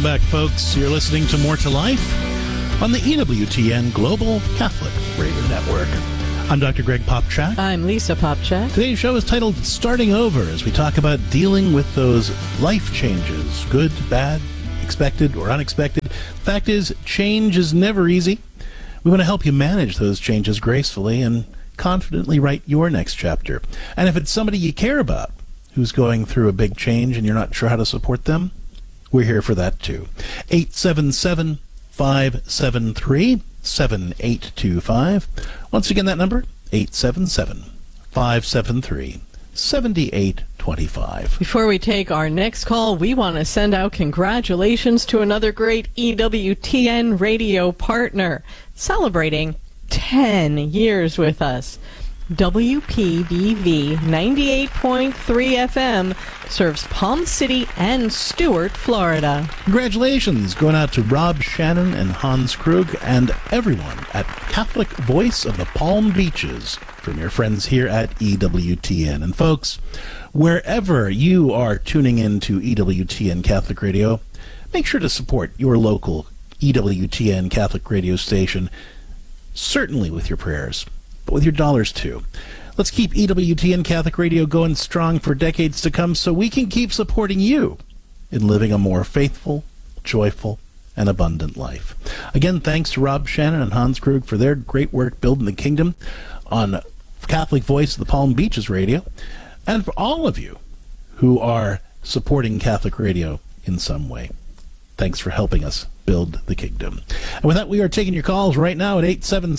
back, folks. You're listening to More to Life on the EWTN Global Catholic Radio Network. I'm Dr. Greg Popcak. I'm Lisa Popcak. Today's show is titled Starting Over, as we talk about dealing with those life changes, good, bad, expected, or unexpected. The fact is, change is never easy. We want to help you manage those changes gracefully and confidently write your next chapter. And if it's somebody you care about who's going through a big change and you're not sure how to support them, we're here for that too. 877-573-7825. Once again, that number, 877-573-7825. Before we take our next call, we want to send out congratulations to another great EWTN radio partner celebrating 10 years with us. WPVV 98.3 FM serves Palm City and Stuart, Florida. Congratulations going out to Rob Shannon and Hans Krug and everyone at Catholic Voice of the Palm Beaches from your friends here at EWTN. And folks, wherever you are tuning in to EWTN Catholic Radio, make sure to support your local EWTN Catholic radio station, certainly with your prayers, but with your dollars too. Let's keep EWTN Catholic Radio going strong for decades to come so we can keep supporting you in living a more faithful, joyful, and abundant life. Again, thanks to Rob Shannon and Hans Krug for their great work building the kingdom on Catholic Voice of the Palm Beaches Radio, and for all of you who are supporting Catholic Radio in some way. Thanks for helping us build the kingdom. And with that, we are taking your calls right now at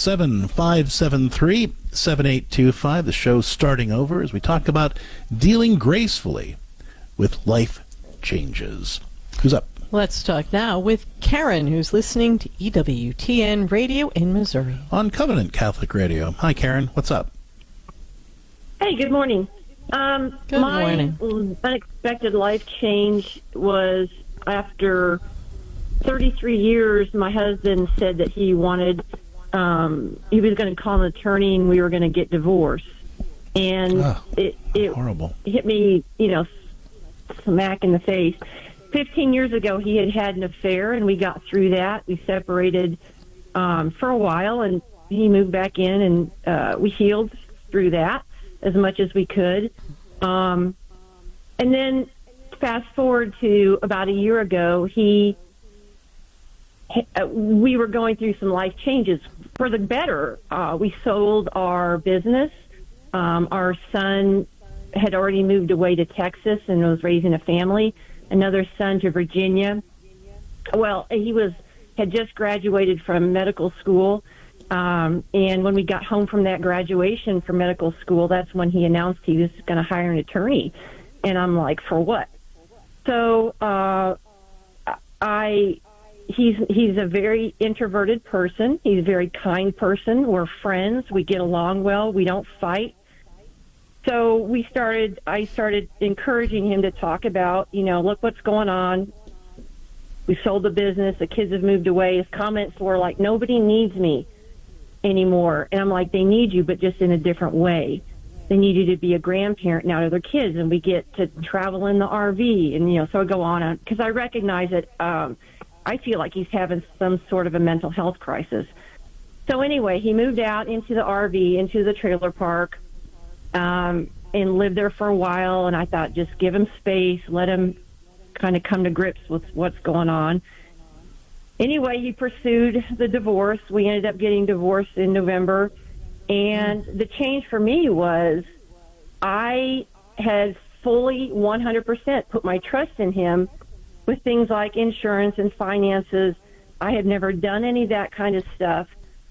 877-573-7825. The show's starting over as we talk about dealing gracefully with life changes. Who's up? Let's talk now with Karen, who's listening to EWTN Radio in Missouri. On Covenant Catholic Radio. Hi, Karen. What's up? Hey, good morning. Good morning. My unexpected life change was after 33 years, my husband said that he wanted, he was going to call an attorney and we were going to get divorced. And it horrible. Hit me, smack in the face. 15 years ago, he had an affair and we got through that. We separated for a while and he moved back in and we healed through that as much as we could. And then fast forward to about a year ago, we were going through some life changes for the better. We sold our business. Our son had already moved away to Texas and was raising a family. Another son to Virginia. Well, he had just graduated from medical school. And when we got home from that graduation from medical school, that's when he announced he was going to hire an attorney. And I'm like, for what? So he's a very introverted person. He's a very kind person. We're friends. We get along well. We don't fight. So I started encouraging him to talk about, look what's going on. We sold the business. The kids have moved away. His comments were like, nobody needs me anymore. And I'm like, they need you, but just in a different way. They need you to be a grandparent now to their kids, and we get to travel in the RV. And, so I go on because I recognize that I feel like he's having some sort of a mental health crisis. So anyway, he moved out into the RV, into the trailer park, and lived there for a while. And I thought, just give him space, let him kind of come to grips with what's going on. Anyway, he pursued the divorce. We ended up getting divorced in November. And the change for me was I had fully 100% put my trust in him with things like insurance and finances. I had never done any of that kind of stuff.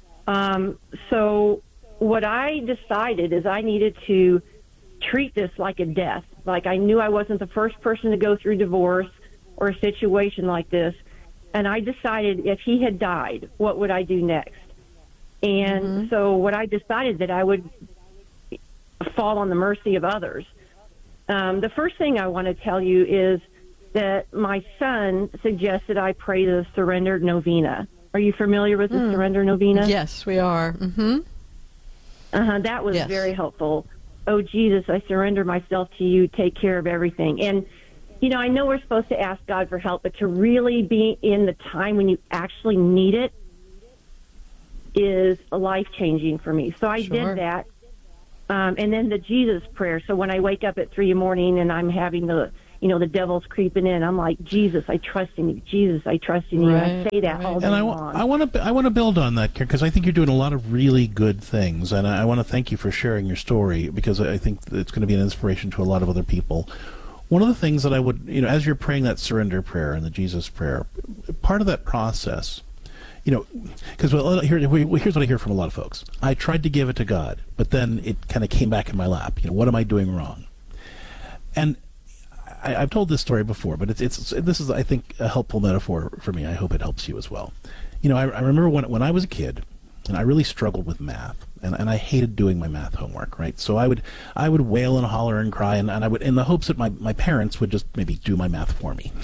So what I decided is I needed to treat this like a death. Like I knew I wasn't the first person to go through divorce or a situation like this. And I decided if he had died, what would I do next? And so what I decided that I would fall on the mercy of others. The first thing I want to tell you is that my son suggested I pray the Surrender Novena. Are you familiar with the Surrender Novena? Yes, we are. That was very helpful. Oh, Jesus, I surrender myself to you. Take care of everything. And, I know we're supposed to ask God for help, but to really be in the time when you actually need it is life-changing for me. So I did that. And then the Jesus prayer. So when I wake up at 3 in the morning and I'm having the devil's creeping in, I'm like, Jesus, I trust in you. Jesus, I trust in you. Right, I say that all day long. I want to build on that, because I think you're doing a lot of really good things, and I want to thank you for sharing your story, because I think it's going to be an inspiration to a lot of other people. One of the things that I would, as you're praying that surrender prayer and the Jesus prayer, part of that process, because here's what I hear from a lot of folks. I tried to give it to God, but then it kind of came back in my lap. What am I doing wrong? And I've told this story before, but this is, I think, a helpful metaphor for me. I hope it helps you as well. I remember when I was a kid, and I really struggled with math, and I hated doing my math homework, right? So I would wail and holler and cry, and I would, in the hopes that my parents would just maybe do my math for me.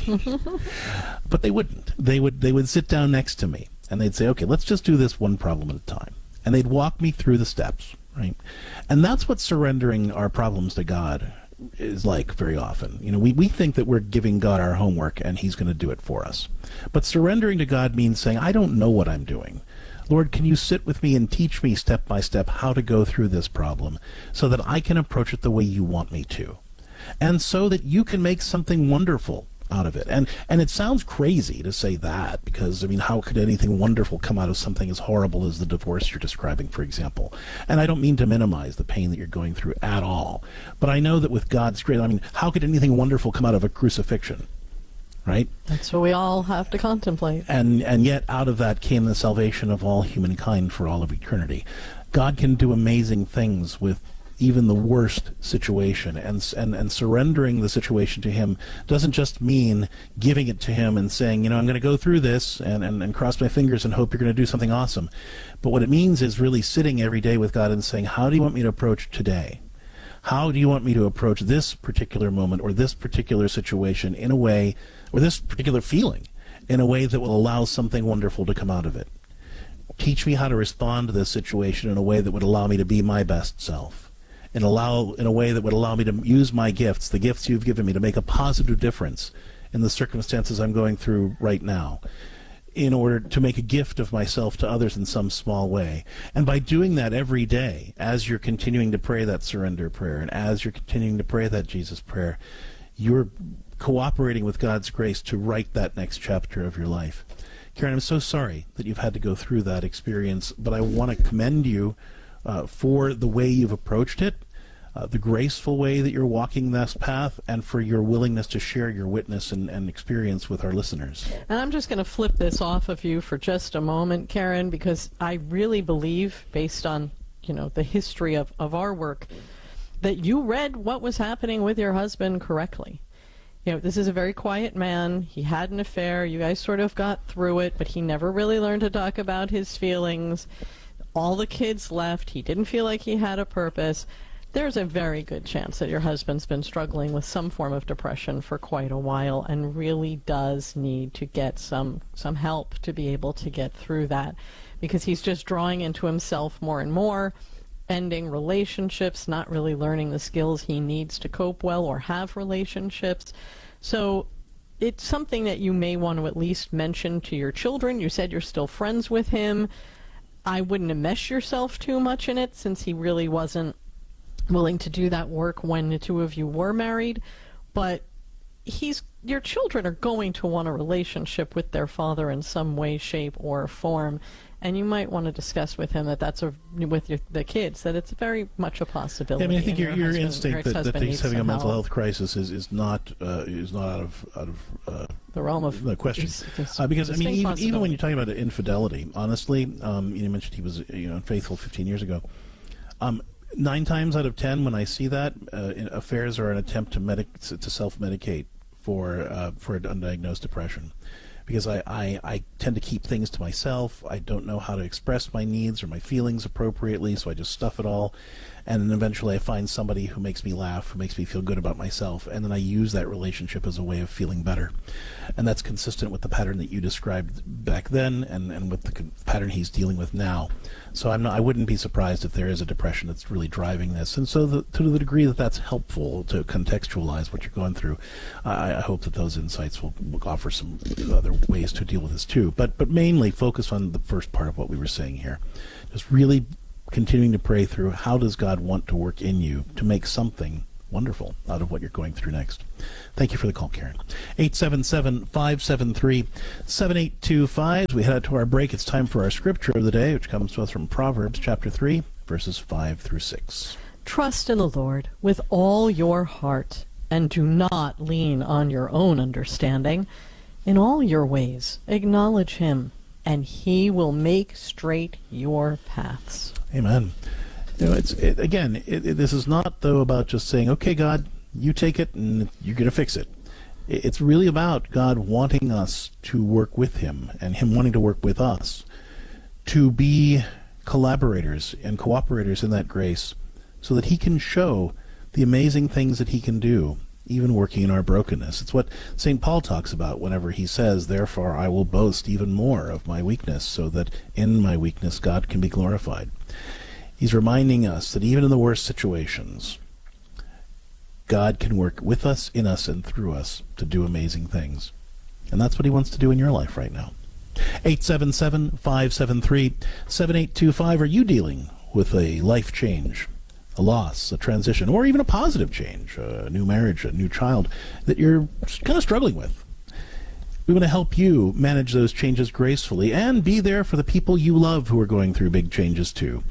But they wouldn't. They would sit down next to me, and they'd say, okay, let's just do this one problem at a time. And they'd walk me through the steps, right? And that's what surrendering our problems to God is like very often. We think that we're giving God our homework and he's going to do it for us. But surrendering to God means saying, I don't know what I'm doing. Lord, can you sit with me and teach me step by step how to go through this problem so that I can approach it the way you want me to, and so that you can make something wonderful out of it. And it sounds crazy to say that, because, how could anything wonderful come out of something as horrible as the divorce you're describing, for example? And I don't mean to minimize the pain that you're going through at all. But I know that with God's grace, how could anything wonderful come out of a crucifixion? Right? That's what we all have to contemplate. And yet out of that came the salvation of all humankind for all of eternity. God can do amazing things with even the worst situation, and surrendering the situation to him doesn't just mean giving it to him and saying, I'm going to go through this and cross my fingers and hope you're going to do something awesome. But what it means is really sitting every day with God and saying, how do you want me to approach today? How do you want me to approach this particular moment or this particular situation in a way, or this particular feeling, in a way that will allow something wonderful to come out of it? Teach me how to respond to this situation in a way that would allow me to be my best self, and in a way that would allow me to use my gifts, the gifts you've given me, to make a positive difference in the circumstances I'm going through right now, in order to make a gift of myself to others in some small way. And by doing that every day, as you're continuing to pray that surrender prayer, and as you're continuing to pray that Jesus prayer, you're cooperating with God's grace to write that next chapter of your life. Karen, I'm so sorry that you've had to go through that experience, but I want to commend you for the way you've approached it, the graceful way that you're walking this path, and for your willingness to share your witness and experience with our listeners. And I'm just going to flip this off of you for just a moment, Karen, because I really believe, based on the history of our work, that you read what was happening with your husband correctly. This is a very quiet man. He had an affair. You guys sort of got through it, but he never really learned to talk about his feelings. All the kids left. He didn't feel like he had a purpose. There's a very good chance that your husband's been struggling with some form of depression for quite a while and really does need to get some help to be able to get through that, because he's just drawing into himself more and more, ending relationships, not really learning the skills he needs to cope well or have relationships. So it's something that you may want to at least mention to your children. You said you're still friends with him. I wouldn't enmesh yourself too much in it, since he really wasn't willing to do that work when the two of you were married. But your children are going to want a relationship with their father in some way, shape, or form. And you might want to discuss with him with the kids, that it's very much a possibility. I think your instinct that he's having a mental health crisis is not out of the realm of the question. Because even when you're talking about infidelity, honestly, you mentioned he was unfaithful 15 years ago. 9 times out of 10, when I see that, affairs are an attempt to self-medicate for an undiagnosed depression. because I tend to keep things to myself. I don't know how to express my needs or my feelings appropriately, so I just stuff it all. And then eventually I find somebody who makes me laugh, who makes me feel good about myself, and then I use that relationship as a way of feeling better. And that's consistent with the pattern that you described back then and with the pattern he's dealing with now. So I wouldn't be surprised if there is a depression that's really driving this. And so to the degree that that's helpful to contextualize what you're going through, I hope that those insights will offer some other ways to deal with this too. But mainly focus on the first part of what we were saying here. Just really continuing to pray through, how does God want to work in you to make something wonderful out of what you're going through next. Thank you for the call, Karen. 877-573-7825. As we head out to our break, it's time for our scripture of the day, which comes to us from Proverbs chapter 3, verses 5 through 6. Trust in the Lord with all your heart, and do not lean on your own understanding. In all your ways acknowledge him, and he will make straight your paths. Amen. You know, this is not, though, about just saying, okay, God, you take it and you're going to fix it. It's really about God wanting us to work with him and him wanting to work with us, to be collaborators and cooperators in that grace so that he can show the amazing things that he can do, even working in our brokenness. It's what St. Paul talks about whenever he says, therefore I will boast even more of my weakness, so that in my weakness God can be glorified. He's reminding us that even in the worst situations, God can work with us, in us, and through us to do amazing things. And that's what he wants to do in your life right now. 877-573-7825. Are you dealing with a life change, a loss, a transition, or even a positive change, a new marriage, a new child that you're kind of struggling with? We want to help you manage those changes gracefully and be there for the people you love who are going through big changes too.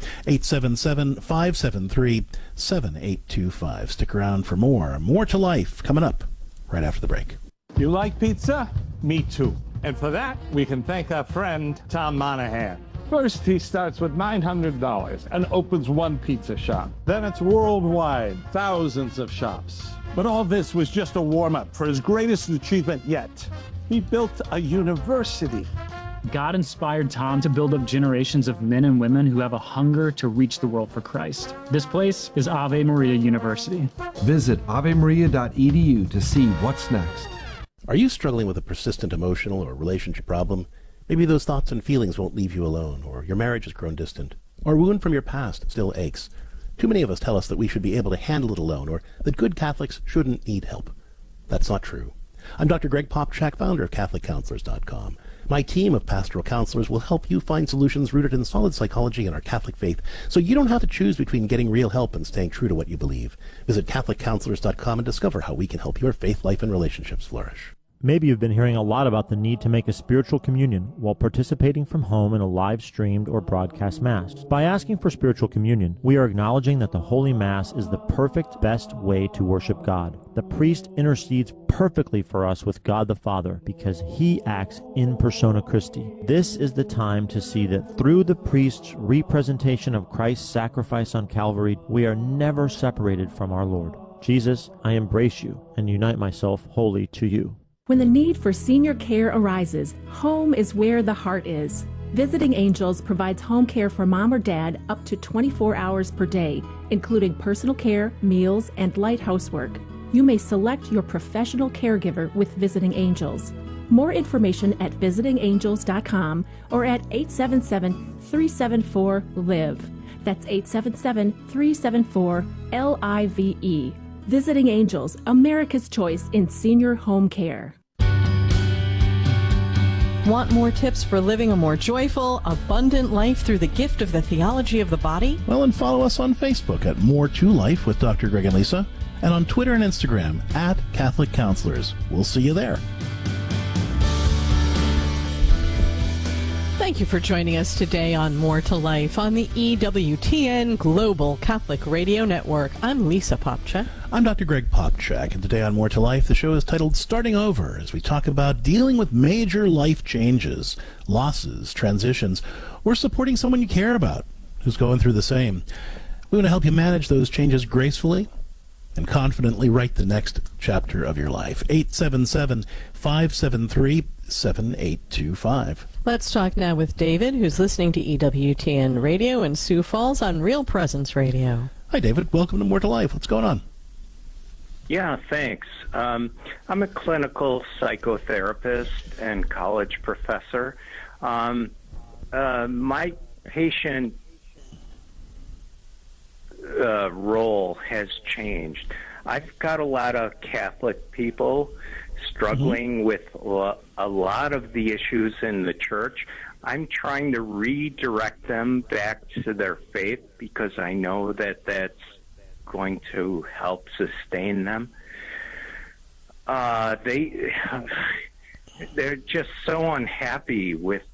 877-573-7825. Stick around for more. More to Life coming up right after the break. You like pizza? Me too. And for that, we can thank our friend Tom Monahan. First, he starts with $900 and opens one pizza shop. Then it's worldwide, thousands of shops. But all this was just a warm-up for his greatest achievement yet. He built a university. God inspired Tom to build up generations of men and women who have a hunger to reach the world for Christ. This place is Ave Maria University. Visit avemaria.edu to see what's next. Are you struggling with a persistent emotional or relationship problem? Maybe those thoughts and feelings won't leave you alone, or your marriage has grown distant, or a wound from your past still aches. Too many of us tell us that we should be able to handle it alone, or that good Catholics shouldn't need help. That's not true. I'm Dr. Greg Popchak, founder of CatholicCounselors.com. My team of pastoral counselors will help you find solutions rooted in solid psychology and our Catholic faith, so you don't have to choose between getting real help and staying true to what you believe. Visit CatholicCounselors.com and discover how we can help your faith life and relationships flourish. Maybe you've been hearing a lot about the need to make a spiritual communion while participating from home in a live-streamed or broadcast Mass. By asking for spiritual communion, we are acknowledging that the Holy Mass is the perfect, best way to worship God. The priest intercedes perfectly for us with God the Father because he acts in persona Christi. This is the time to see that through the priest's representation of Christ's sacrifice on Calvary, we are never separated from our Lord. Jesus, I embrace you and unite myself wholly to you. When the need for senior care arises, home is where the heart is. Visiting Angels provides home care for mom or dad up to 24 hours per day, including personal care, meals, and light housework. You may select your professional caregiver with Visiting Angels. More information at visitingangels.com or at 877-374-LIVE. That's 877-374-LIVE. Visiting Angels, America's choice in senior home care. Want more tips for living a more joyful, abundant life through the gift of the theology of the body? Well, and follow us on Facebook at More to Life with Dr. Greg and Lisa, and on Twitter and Instagram at Catholic Counselors. We'll see you there. Thank you for joining us today on More to Life on the EWTN Global Catholic Radio Network. I'm Lisa Popchak. I'm Dr. Greg Popchak, and today on More to Life, the show is titled Starting Over, as we talk about dealing with major life changes, losses, transitions, or supporting someone you care about who's going through the same. We want to help you manage those changes gracefully and confidently write the next chapter of your life. 877-573-7825. Let's talk now with David, who's listening to EWTN Radio in Sioux Falls on Real Presence Radio. Hi, David. Welcome to More to Life. What's going on? Yeah, thanks. I'm a clinical psychotherapist and college professor. My patient role has changed. I've got a lot of Catholic people struggling with a lot of the issues in the church. I'm trying to redirect them back to their faith because I know that that's going to help sustain them. They're just so unhappy with